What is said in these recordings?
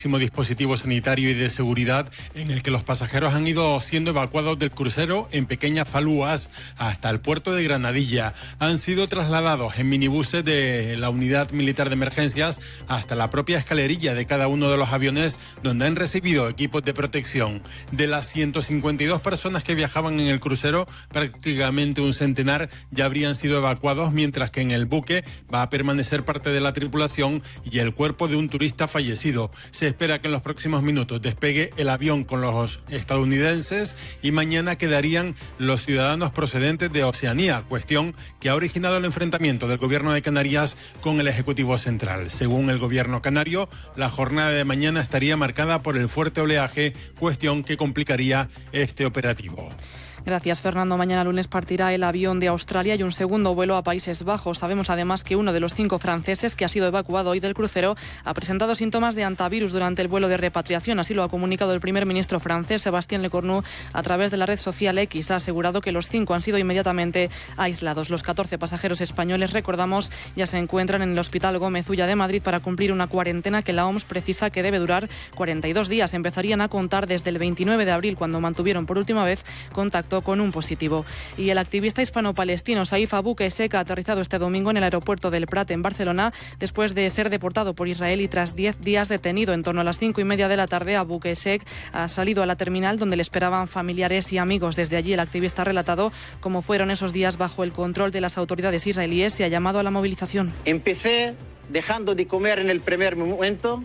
dispositivo sanitario y de seguridad en el que los pasajeros han ido siendo evacuados del crucero en pequeñas falúas hasta el puerto de Granadilla. Han sido trasladados en minibuses de la unidad militar de emergencias hasta la propia escalerilla de cada uno de los aviones, donde han recibido equipos de protección. De las 152 personas que viajaban en el crucero, prácticamente un centenar ya habrían sido evacuados, mientras que en el buque va a permanecer parte de la tripulación y el cuerpo de un turista fallecido. Se espera que en los próximos minutos despegue el avión con los estadounidenses y mañana quedarían los ciudadanos procedentes de Oceanía, cuestión que ha originado el enfrentamiento del gobierno de Canarias con el Ejecutivo Central. Según el gobierno canario, la jornada de mañana estaría marcada por el fuerte oleaje, cuestión que complicaría este operativo. Gracias, Fernando. Mañana lunes partirá el avión de Australia y un segundo vuelo a Países Bajos. Sabemos además que uno de los 5 franceses que ha sido evacuado hoy del crucero ha presentado síntomas de hantavirus durante el vuelo de repatriación. Así lo ha comunicado el primer ministro francés, Sébastien Lecornu, a través de la red social X. Ha asegurado que los 5 han sido inmediatamente aislados. Los 14 pasajeros españoles, recordamos, ya se encuentran en el Hospital Gómez Ulla de Madrid para cumplir una cuarentena que la OMS precisa que debe durar 42 días. Empezarían a contar desde el 29 de abril, cuando mantuvieron por última vez contacto con un positivo. Y el activista hispano-palestino Saif Abu Qussein ha aterrizado este domingo en el aeropuerto del Prat en Barcelona después de ser deportado por Israel y tras 10 días detenido. En torno a las 5:30 de la tarde, Abu Qussein ha salido a la terminal donde le esperaban familiares y amigos. Desde allí el activista ha relatado cómo fueron esos días bajo el control de las autoridades israelíes y ha llamado a la movilización. Empecé dejando de comer en el primer momento.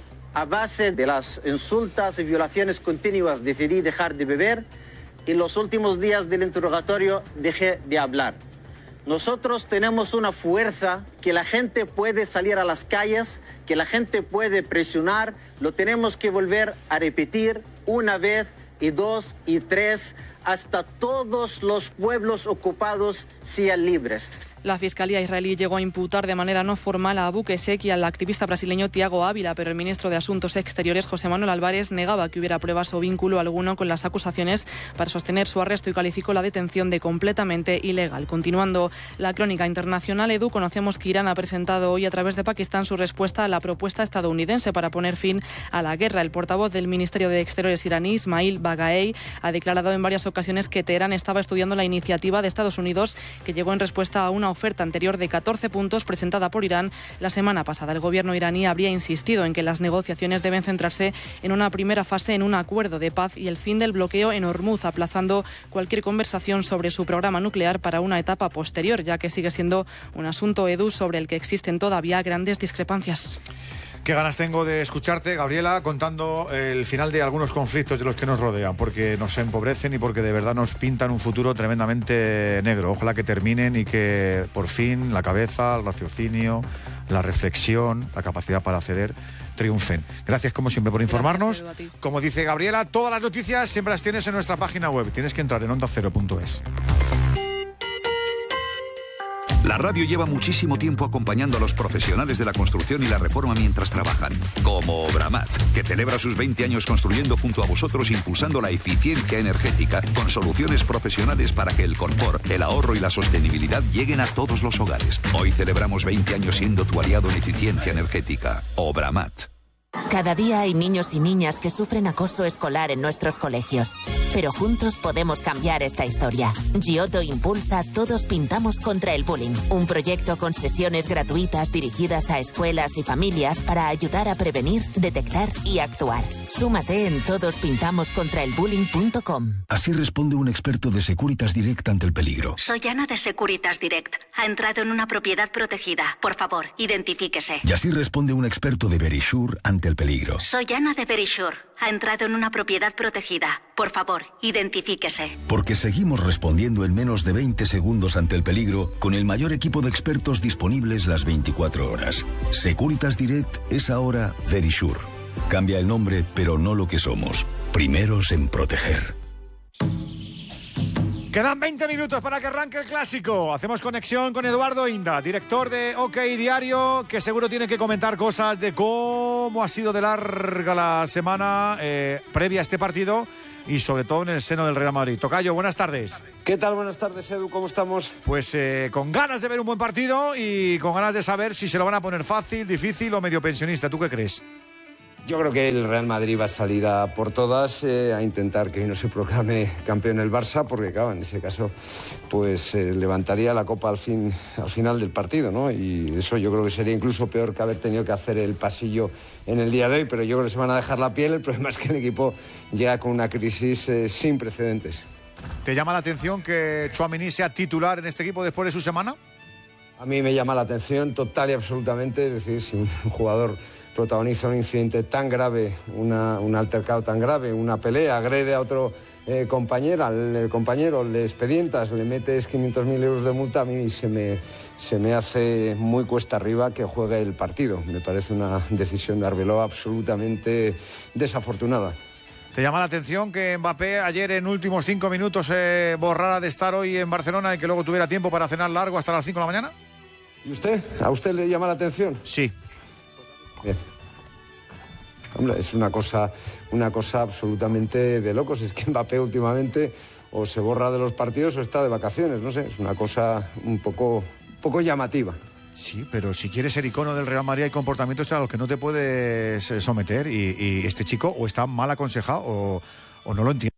A base de las insultas y violaciones continuas decidí dejar de beber. En los últimos días del interrogatorio dejé de hablar. Nosotros tenemos una fuerza que la gente puede salir a las calles, que la gente puede presionar. Lo tenemos que volver a repetir una vez y 2 y 3 hasta todos los pueblos ocupados sean libres. La Fiscalía israelí llegó a imputar de manera no formal a Abu Qussein y al activista brasileño Tiago Ávila, pero el ministro de Asuntos Exteriores, José Manuel Álvarez, negaba que hubiera pruebas o vínculo alguno con las acusaciones para sostener su arresto y calificó la detención de completamente ilegal. Continuando la crónica internacional, Edu, conocemos que Irán ha presentado hoy a través de Pakistán su respuesta a la propuesta estadounidense para poner fin a la guerra. El portavoz del Ministerio de Exteriores iraní, Ismail Bagaei, ha declarado en varias ocasiones que Teherán estaba estudiando la iniciativa de Estados Unidos que llegó en respuesta a una oferta anterior de 14 puntos presentada por Irán la semana pasada. El gobierno iraní habría insistido en que las negociaciones deben centrarse en una primera fase en un acuerdo de paz y el fin del bloqueo en Hormuz, aplazando cualquier conversación sobre su programa nuclear para una etapa posterior, ya que sigue siendo un asunto, Edu, sobre el que existen todavía grandes discrepancias. Qué ganas tengo de escucharte, Gabriela, contando el final de algunos conflictos de los que nos rodean, porque nos empobrecen y porque de verdad nos pintan un futuro tremendamente negro. Ojalá que terminen y que por fin la cabeza, el raciocinio, la reflexión, la capacidad para ceder triunfen. Gracias como siempre por informarnos. Como dice Gabriela, todas las noticias siempre las tienes en nuestra página web. Tienes que entrar en ondacero.es. La radio lleva muchísimo tiempo acompañando a los profesionales de la construcción y la reforma mientras trabajan. Como Obramat, que celebra sus 20 años construyendo junto a vosotros, impulsando la eficiencia energética con soluciones profesionales para que el confort, el ahorro y la sostenibilidad lleguen a todos los hogares. Hoy celebramos 20 años siendo tu aliado en eficiencia energética. Obramat. Cada día hay niños y niñas que sufren acoso escolar en nuestros colegios. Pero juntos podemos cambiar esta historia. Giotto impulsa Todos Pintamos contra el Bullying, un proyecto con sesiones gratuitas dirigidas a escuelas y familias para ayudar a prevenir, detectar y actuar. Súmate en todosPintamoscontraelbullying.com. Así responde un experto de Securitas Direct ante el peligro. Soy Ana de Securitas Direct. Ha entrado en una propiedad protegida. Por favor, identifíquese. Y así responde un experto de Verisure ante el peligro. Soy Ana de Verisure. Ha entrado en una propiedad protegida. Por favor, identifíquese. Porque seguimos respondiendo en menos de 20 segundos ante el peligro con el mayor equipo de expertos disponibles las 24 horas. Securitas Direct es ahora Verisure. Cambia el nombre, pero no lo que somos. Primeros en proteger. Quedan 20 minutos para que arranque el clásico. Hacemos conexión con Eduardo Inda, director de OK Diario, que seguro tiene que comentar cosas de cómo ha sido de larga la semana previa a este partido y sobre todo en el seno del Real Madrid. Tocayo, buenas tardes. ¿Qué tal? Buenas tardes, Edu. ¿Cómo estamos? Pues con ganas de ver un buen partido y con ganas de saber si se lo van a poner fácil, difícil o medio pensionista. ¿Tú qué crees? Yo creo que el Real Madrid va a salir a por todas, a intentar que hoy no se proclame campeón el Barça, porque claro, en ese caso pues levantaría la copa al final del partido, ¿no? Y eso yo creo que sería incluso peor que haber tenido que hacer el pasillo en el día de hoy, pero yo creo que se van a dejar la piel. El problema es que el equipo llega con una crisis sin precedentes. ¿Te llama la atención que Tchouaméni sea titular en este equipo después de su semana? A mí me llama la atención total y absolutamente, es decir, si un jugador protagoniza un incidente tan grave, un altercado tan grave, una pelea, agrede a otro compañero, al compañero, le expedientas, le metes 500.000 euros de multa, a mí se me hace muy cuesta arriba que juegue el partido. Me parece una decisión de Arbeloa absolutamente desafortunada. ¿Te llama la atención que Mbappé ayer en últimos 5 minutos borrara de estar hoy en Barcelona y que luego tuviera tiempo para cenar largo hasta las 5 de la mañana? ¿Y usted? ¿A usted le llama la atención? Sí. Bien. Hombre, es una cosa absolutamente de locos. Es que Mbappé últimamente o se borra de los partidos o está de vacaciones, no sé, es una cosa un poco llamativa. Sí, pero si quieres ser icono del Real Madrid hay comportamientos a los que no te puedes someter y este chico o está mal aconsejado o no lo entiende.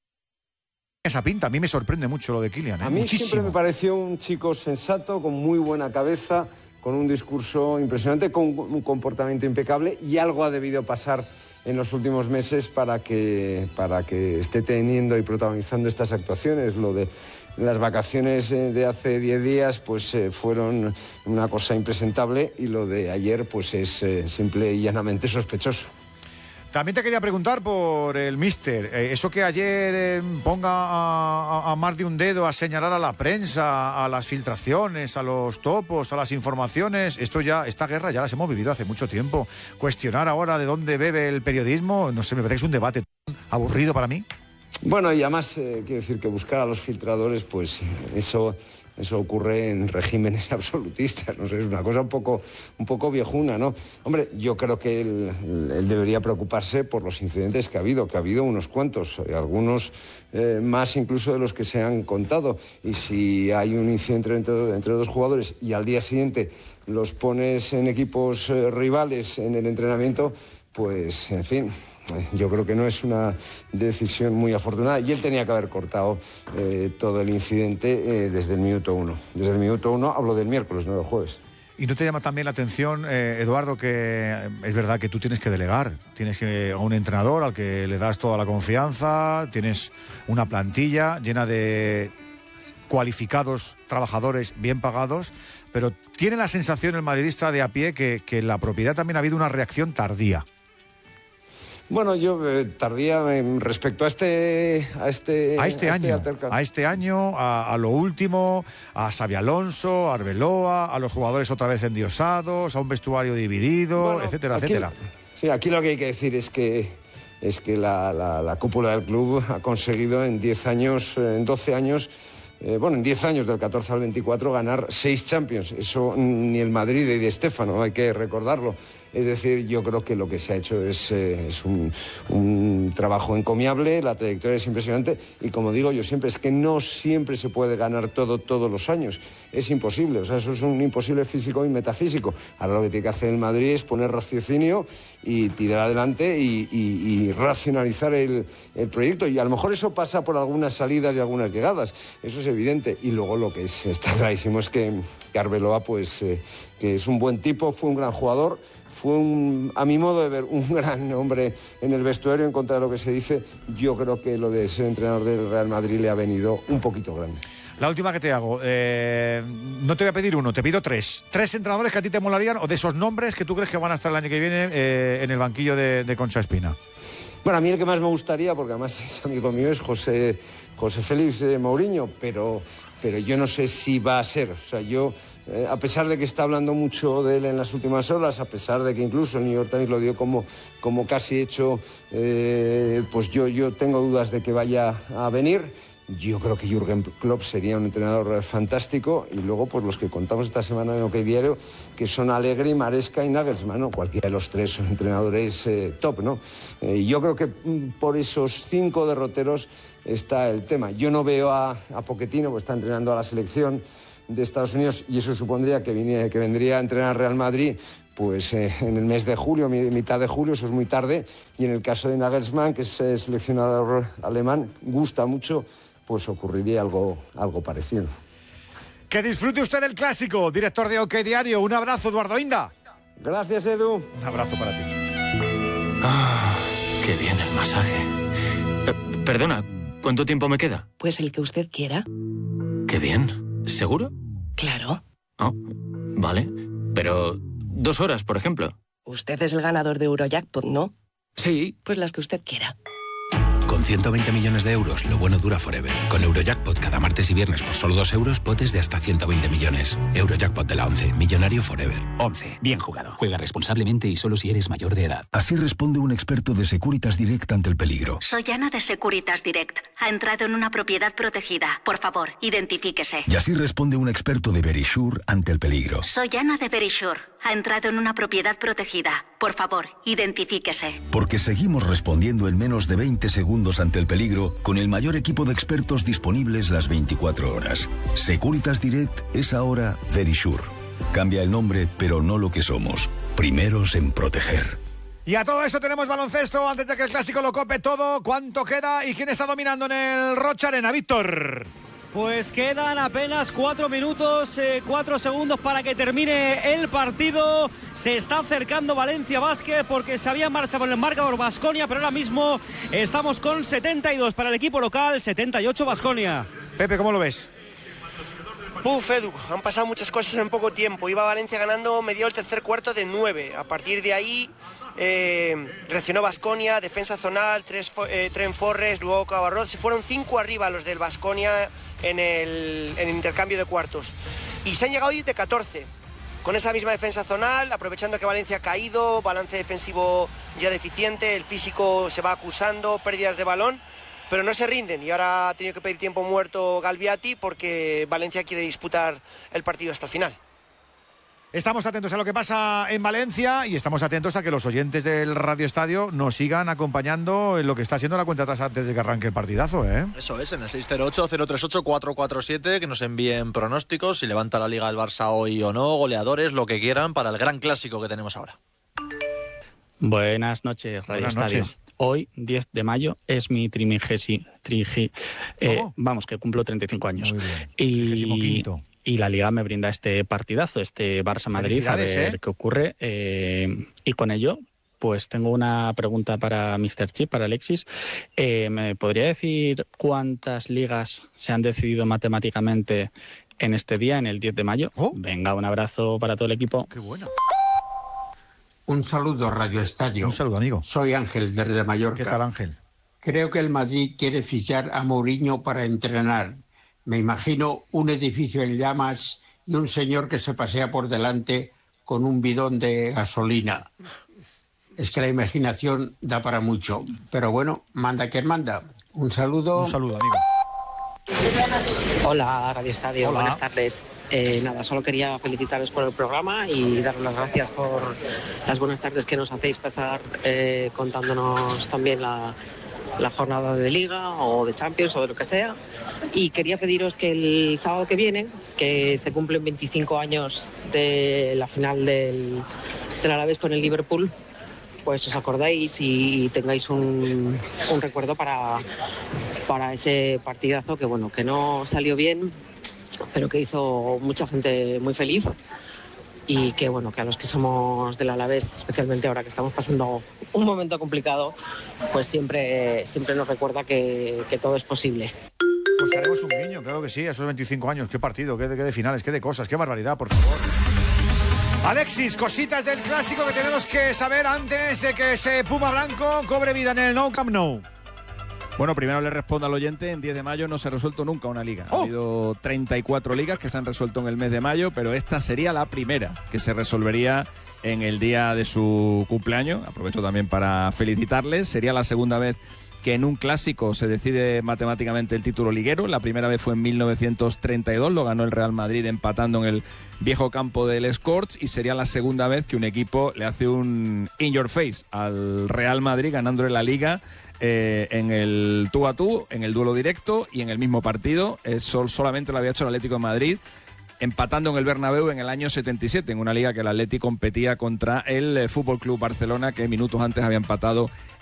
Esa pinta, a mí me sorprende mucho lo de Kylian. A mí muchísimo. Siempre me pareció un chico sensato, con muy buena cabeza, con un discurso impresionante, con un comportamiento impecable, y algo ha debido pasar en los últimos meses para que esté teniendo y protagonizando estas actuaciones. Lo de las vacaciones de hace 10 días pues fueron una cosa impresentable, y lo de ayer pues es simple y llanamente sospechoso. También te quería preguntar por el míster. Eso que ayer ponga a más de un dedo a señalar a la prensa, a las filtraciones, a los topos, a las informaciones, esta guerra ya las hemos vivido hace mucho tiempo. Cuestionar ahora de dónde bebe el periodismo, no sé, me parece que es un debate aburrido para mí. Bueno, y además quiero decir que buscar a los filtradores, pues eso ocurre en regímenes absolutistas, no sé, es una cosa un poco viejuna, ¿no? Hombre, yo creo que él debería preocuparse por los incidentes que ha habido unos cuantos, algunos más incluso de los que se han contado, y si hay un incidente entre dos jugadores y al día siguiente los pones en equipos rivales en el entrenamiento, pues, en fin, yo creo que no es una decisión muy afortunada, y él tenía que haber cortado todo el incidente desde el minuto 1. Desde el minuto 1, hablo del miércoles, no del jueves. ¿Y no te llama también la atención, Eduardo, que es verdad que tú tienes que delegar? Tienes a un entrenador al que le das toda la confianza, tienes una plantilla llena de cualificados trabajadores bien pagados, pero tiene la sensación el madridista de a pie que en la propiedad también ha habido una reacción tardía. Bueno, yo tardía respecto a este año, a lo último, a Xabi Alonso, a Arbeloa, a los jugadores otra vez endiosados, a un vestuario dividido, bueno, etcétera. Sí, aquí lo que hay que decir es que la cúpula del club ha conseguido en 10 años, en 12 años, en 10 años del 14 al 24 ganar 6 Champions. Eso ni el Madrid de Di Stéfano, hay que recordarlo. Es decir, yo creo que lo que se ha hecho es un trabajo encomiable, la trayectoria es impresionante, y como digo yo siempre, es que no siempre se puede ganar todo todos los años. Es imposible, o sea, eso es un imposible físico y metafísico. Ahora lo que tiene que hacer el Madrid es poner raciocinio y tirar adelante y racionalizar el proyecto, y a lo mejor eso pasa por algunas salidas y algunas llegadas, eso es evidente. Y luego lo que está clarísimo es que Arbeloa, pues, que es un buen tipo, fue un gran jugador, fue a mi modo de ver, un gran hombre en el vestuario. En contra de lo que se dice, yo creo que lo de ser entrenador del Real Madrid le ha venido un poquito grande. La última que te hago, no te voy a pedir uno, te pido 3. 3 entrenadores que a ti te molarían, o de esos nombres que tú crees que van a estar el año que viene en el banquillo de Concha Espina. Bueno, a mí el que más me gustaría, porque además es amigo mío, es José Félix Mourinho, pero yo no sé si va a ser. O sea, yo, a pesar de que está hablando mucho de él en las últimas horas, a pesar de que incluso el New York Times lo dio como casi hecho, pues yo tengo dudas de que vaya a venir. Yo creo que Jürgen Klopp sería un entrenador fantástico, y luego pues los que contamos esta semana en OK Diario, que son Allegri, Maresca y Nagelsmann, ¿no? Cualquiera de los 3 son entrenadores top, ¿no? Yo creo que por esos 5 derroteros está el tema. Yo no veo a Pochettino, pues está entrenando a la selección de Estados Unidos, y eso supondría que vendría a entrenar Real Madrid, pues en el mes de julio, mitad de julio, eso es muy tarde, y en el caso de Nagelsmann, que es seleccionador alemán, gusta mucho, pues ocurriría algo parecido. Que disfrute usted del clásico, director de OK Diario. Un abrazo, Eduardo Inda. Gracias, Edu. Un abrazo para ti. Qué bien el masaje. Perdona, ¿cuánto tiempo me queda? Pues el que usted quiera. Qué bien. ¿Seguro? Claro. Oh, vale. Pero 2 horas, por ejemplo. Usted es el ganador de Eurojackpot, ¿no? Sí. Pues las que usted quiera. Con 120 millones de euros, lo bueno dura forever. Con Eurojackpot cada martes y viernes por solo 2 euros, potes de hasta 120 millones. Eurojackpot de la 11, millonario forever. 11, bien jugado. Juega responsablemente y solo si eres mayor de edad. Así responde un experto de Securitas Direct ante el peligro. Soy Ana de Securitas Direct. Ha entrado en una propiedad protegida. Por favor, identifíquese. Y así responde un experto de Verisure ante el peligro. Soy Ana de Verisure. Ha entrado en una propiedad protegida. Por favor, identifíquese. Porque seguimos respondiendo en menos de 20 segundos ante el peligro con el mayor equipo de expertos disponibles las 24 horas. Securitas Direct es ahora Verisure. Cambia el nombre, pero no lo que somos. Primeros en proteger. Y a todo esto tenemos baloncesto antes de que el clásico lo cope todo. ¿Cuánto queda y quién está dominando en el Rocha Arena? Víctor. Pues quedan apenas 4 minutos, 4 segundos para que termine el partido. Se está acercando Valencia Basket porque se había marchado por el marcador Baskonia, pero ahora mismo estamos con 72 para el equipo local, 78 Baskonia. Pepe, ¿cómo lo ves? Puf, Edu, han pasado muchas cosas en poco tiempo. Iba Valencia ganando, medio el tercer cuarto de 9. A partir de ahí reaccionó Baskonia, defensa zonal, Trent Forrest, luego Cabarrot. Se fueron 5 arriba los del Baskonia en el intercambio de cuartos. Y se han llegado a ir de 14. Con esa misma defensa zonal, aprovechando que Valencia ha caído, balance defensivo ya deficiente, el físico se va acusando, pérdidas de balón, pero no se rinden. Y ahora ha tenido que pedir tiempo muerto Galbiati porque Valencia quiere disputar el partido hasta el final. Estamos atentos a lo que pasa en Valencia y estamos atentos a que los oyentes del Radio Estadio nos sigan acompañando en lo que está siendo la cuenta atrás antes de que arranque el partidazo, ¿eh? Eso es, en el 608-038-447, que nos envíen pronósticos, si levanta la Liga el Barça hoy o no, goleadores, lo que quieran, para el gran clásico que tenemos ahora. Buenas noches, Radio Estadio. Hoy, 10 de mayo, es mi vamos, que cumplo 35 años. Y la Liga me brinda este partidazo, este Barça-Madrid, a ver qué ocurre. Y con ello, pues tengo una pregunta para Mr. Chip, para Alexis. ¿Me podría decir cuántas ligas se han decidido matemáticamente en este día, en el 10 de mayo? Venga, un abrazo para todo el equipo. ¡Qué bueno! Un saludo, Radio Estadio. Un saludo, amigo. Soy Ángel, desde Mallorca. ¿Qué tal, Ángel? Creo que el Madrid quiere fichar a Mourinho para entrenar. Me imagino un edificio en llamas y un señor que se pasea por delante con un bidón de gasolina. Es que la imaginación da para mucho. Pero bueno, manda quien manda. Un saludo. Un saludo, amigo. Hola, Radio Estadio. Hola. Buenas tardes. Nada, solo quería felicitaros por el programa y daros las gracias por las buenas tardes que nos hacéis pasar contándonos también la jornada de Liga o de Champions o de lo que sea. Y quería pediros que el sábado que viene, que se cumplen 25 años de la final del Alavés con el Liverpool, pues os acordáis y tengáis un recuerdo para ese partidazo que bueno, que no salió bien, pero que hizo mucha gente muy feliz. Y que bueno, que a los que somos del Alavés, especialmente ahora que estamos pasando un momento complicado, pues siempre nos recuerda que todo es posible. Pues haremos un guiño, claro que sí, a esos 25 años. Qué partido, qué de finales, qué de cosas, qué barbaridad, por favor. Alexis, cositas del clásico que tenemos que saber antes de que ese Puma Blanco cobre vida en el Nou Camp Nou. Bueno, primero le respondo al oyente, en 10 de mayo no se ha resuelto nunca una liga. Ha habido 34 ligas que se han resuelto en el mes de mayo, pero esta sería la primera que se resolvería en el día de su cumpleaños. Aprovecho también para felicitarles. Sería la segunda vez que en un clásico se decide matemáticamente el título liguero. La primera vez fue en 1932, lo ganó el Real Madrid empatando en el viejo campo del Escorts, y sería la segunda vez que un equipo le hace un in your face al Real Madrid ganándole la liga en el tú a tú, en el duelo directo y en el mismo partido. Eso solamente lo había hecho el Atlético de Madrid empatando en el Bernabéu en el año 77, en una liga que el Atleti competía contra el Fútbol Club Barcelona, que minutos antes había empatado